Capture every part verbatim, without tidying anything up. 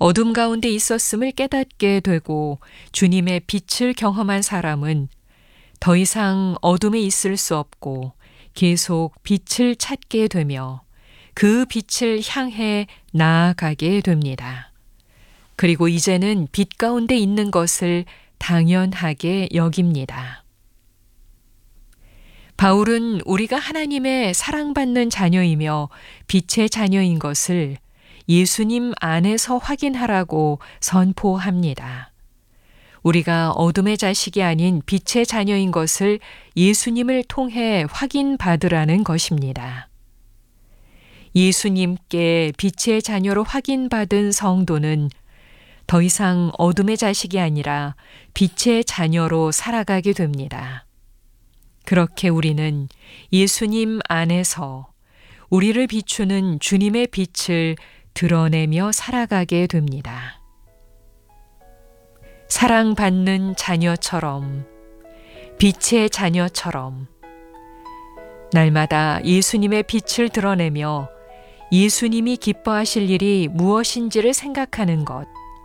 어둠 가운데 있었음을 깨닫게 되고 주님의 빛을 경험한 사람은 더 이상 어둠에 있을 수 없고 계속 빛을 찾게 되며 그 빛을 향해 나아가게 됩니다. 그리고 이제는 빛 가운데 있는 것을 당연하게 여깁니다. 바울은 우리가 하나님의 사랑받는 자녀이며 빛의 자녀인 것을 예수님 안에서 확인하라고 선포합니다. 우리가 어둠의 자식이 아닌 빛의 자녀인 것을 예수님을 통해 확인받으라는 것입니다. 예수님께 빛의 자녀로 확인받은 성도는 더 이상 어둠의 자식이 아니라 빛의 자녀로 살아가게 됩니다. 그렇게 우리는 예수님 안에서 우리를 비추는 주님의 빛을 드러내며 살아가게 됩니다. 사랑받는 자녀처럼, 빛의 자녀처럼 날마다 예수님의 빛을 드러내며 예수님이 기뻐하실 일이 무엇인지를 생각하는 것,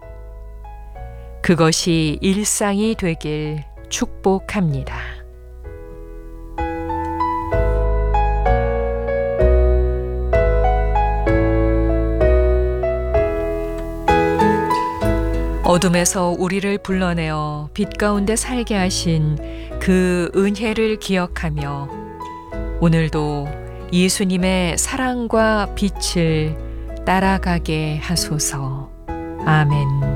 그것이 일상이 되길 축복합니다. 어둠에서 우리를 불러내어 빛 가운데 살게 하신 그 은혜를 기억하며 오늘도 예수님의 사랑과 빛을 따라가게 하소서. 아멘.